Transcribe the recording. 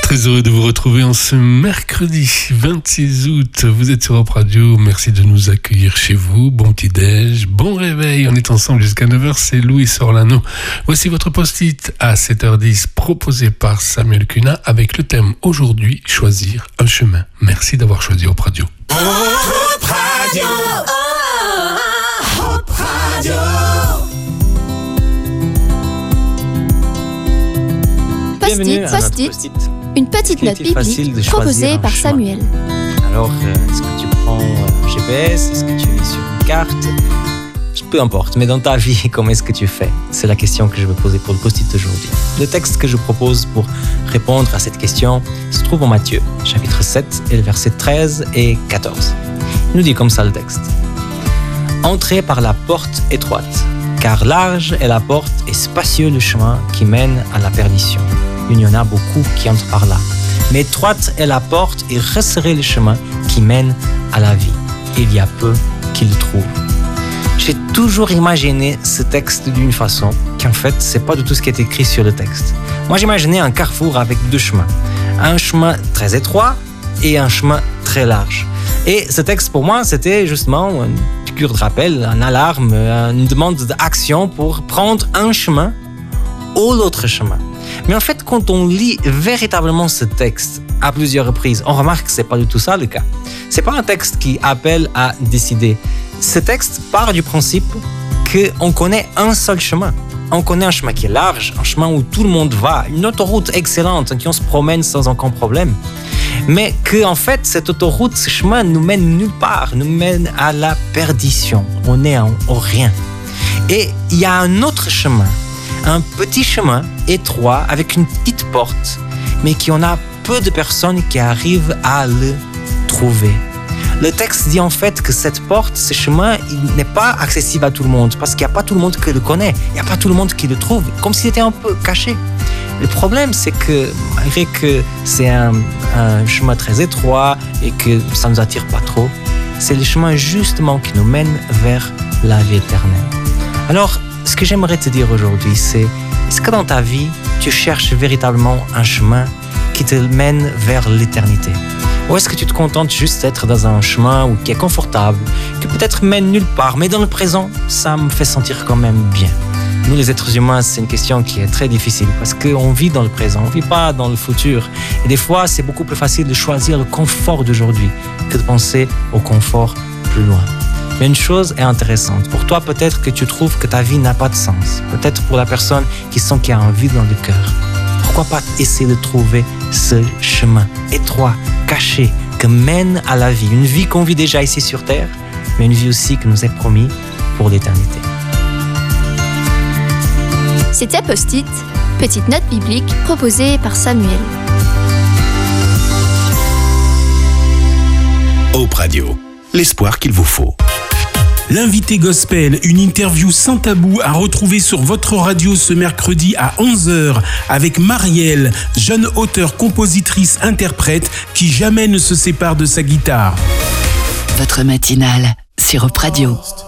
Très heureux de vous retrouver en ce mercredi 26 août. Vous êtes sur Europe Radio. Merci de nous accueillir chez vous. Bon petit-déj, bon réveil. On est ensemble jusqu'à 9h. C'est Louis Orlano. Voici votre post-it à 7h10 proposé par Samuel Cunha avec le thème aujourd'hui, choisir un chemin. Merci d'avoir choisi Europe Radio. Europe Radio. Europe Radio. Post-it. Une petite note biblique proposée par Samuel. Alors, est-ce que tu prends un GPS? Est-ce que tu lis sur une carte? Peu importe, mais dans ta vie, comment est-ce que tu fais? C'est la question que je veux poser pour le post-it aujourd'hui. Le texte que je propose pour répondre à cette question se trouve en Matthieu, chapitre 7, et le verset 13 et 14. Il nous dit comme ça le texte. « Entrez par la porte étroite, car large est la porte et spacieux le chemin qui mène à la perdition. Il y en a beaucoup qui entrent par là. Mais étroite est la porte et resserré le chemin qui mène à la vie. Il y a peu qui le trouvent. » J'ai toujours imaginé ce texte d'une façon qu'en fait, c'est pas du tout ce qui est écrit sur le texte. Moi, j'imaginais un carrefour avec deux chemins. Un chemin très étroit et un chemin très large. Et ce texte, pour moi, c'était justement une piqûre de rappel, une alarme, une demande d'action pour prendre un chemin ou l'autre chemin. Mais en fait, quand on lit véritablement ce texte à plusieurs reprises, on remarque que c'est pas du tout ça le cas. C'est pas un texte qui appelle à décider. Ce texte part du principe qu'on connaît un seul chemin. On connaît un chemin qui est large, un chemin où tout le monde va, une autoroute excellente, qui on se promène sans aucun problème. Mais qu'en fait, cette autoroute, ce chemin nous mène nulle part, nous mène à la perdition. On est au rien. Et il y a un autre chemin, un petit chemin étroit avec une petite porte, mais qui en a peu de personnes qui arrivent à le trouver. Le texte dit en fait que cette porte, ce chemin, il n'est pas accessible à tout le monde parce qu'il n'y a pas tout le monde qui le connaît, il n'y a pas tout le monde qui le trouve, comme s'il était un peu caché. Le problème, c'est que malgré que c'est un chemin très étroit et que ça ne nous attire pas trop, c'est le chemin justement qui nous mène vers la vie éternelle. Alors, ce que j'aimerais te dire aujourd'hui, c'est est-ce que dans ta vie, tu cherches véritablement un chemin qui te mène vers l'éternité? Ou est-ce que tu te contentes juste d'être dans un chemin qui est confortable, qui peut-être mène nulle part, mais dans le présent, ça me fait sentir quand même bien. Nous, les êtres humains, c'est une question qui est très difficile parce qu'on vit dans le présent, on ne vit pas dans le futur. Et des fois, c'est beaucoup plus facile de choisir le confort d'aujourd'hui que de penser au confort plus loin. Mais une chose est intéressante. Pour toi, peut-être que tu trouves que ta vie n'a pas de sens. Peut-être pour la personne qui sent qu'il y a un vide dans le cœur. Pourquoi pas essayer de trouver ce chemin étroit, caché, que mène à la vie. Une vie qu'on vit déjà ici sur Terre, mais une vie aussi qui nous est promise pour l'éternité. C'était Post-it, petite note biblique proposée par Samuel. Europe Radio, l'espoir qu'il vous faut. L'invité gospel, une interview sans tabou à retrouver sur votre radio ce mercredi à 11h avec Marielle, jeune auteure, compositrice, interprète qui jamais ne se sépare de sa guitare. Votre matinale sur Europe Radio.